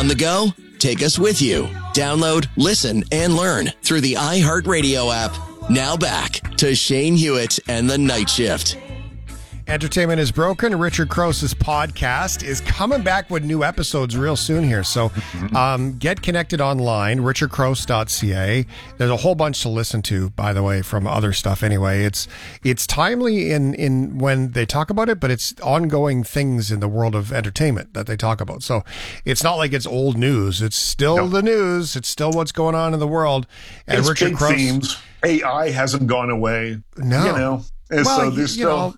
On the go? Take us with you. Download, listen, and learn through the iHeartRadio app. Now back to Shane Hewitt and the Night Shift. Entertainment is Broken. Richard Cross's podcast is coming back with new episodes real soon here. So get connected online, richardcross.ca. There's a whole bunch to listen to, by the way, from other stuff anyway. It's timely in when they talk about it, but it's ongoing things in the world of entertainment that they talk about. So it's not like it's old news. It's still the news. It's still what's going on in the world. And it's Richard big Cross, themes. AI hasn't gone away. No. You know. And well, so there's still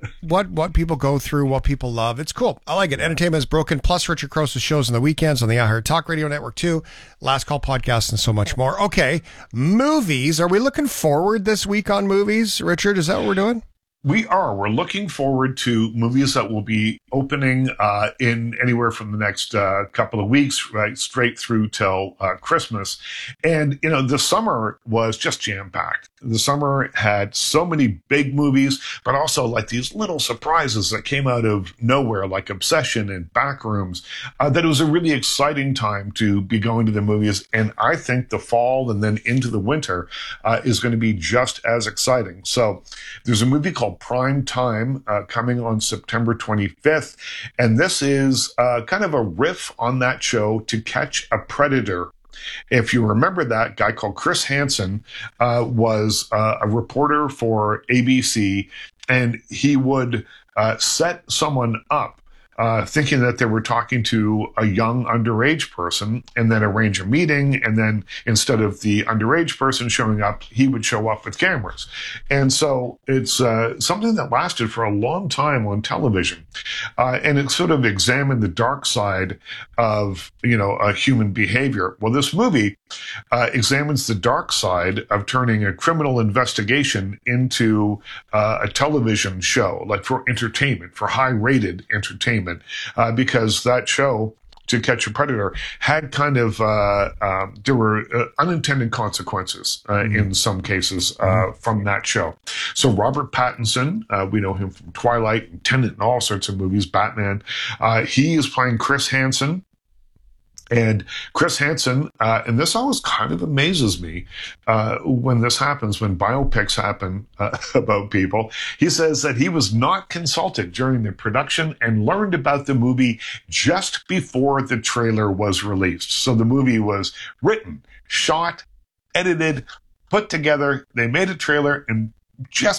what people go through, what people love. It's cool. I like it. Entertainment is Broken, plus Richard Cross's shows on the weekends on the iHeart Talk Radio Network too, Last Call podcast, and so much more. Okay, movies. Are we looking forward this week on movies, Richard? Is that what we're doing? We are. We're looking forward to movies that will be opening in anywhere from the next couple of weeks, right, straight through till Christmas. And, you know, the summer was just jam-packed. The summer had so many big movies, but also like these little surprises that came out of nowhere, like Obsession and Backrooms, that it was a really exciting time to be going to the movies. And I think the fall and then into the winter is going to be just as exciting. So there's a movie called Prime Time coming on September 25th. And this is kind of a riff on that show, To Catch a Predator. If you remember, that guy called Chris Hansen was a reporter for ABC, and he would set someone up thinking that they were talking to a young underage person, and then arrange a meeting. And then instead of the underage person showing up, he would show up with cameras. And so it's something that lasted for a long time on television. And it sort of examined the dark side of, you know, human behavior. Well, this movie examines the dark side of turning a criminal investigation into a television show, like for entertainment, for high-rated entertainment. Because that show, To Catch a Predator, had kind of, there were unintended consequences in some cases from that show. So Robert Pattinson, we know him from Twilight and Tenet and all sorts of movies, Batman. He is playing Chris Hansen. And Chris Hansen, and this always kind of amazes me when this happens, when biopics happen about people. He says that he was not consulted during the production and learned about the movie just before the trailer was released. So the movie was written, shot, edited, put together. They made a trailer, and just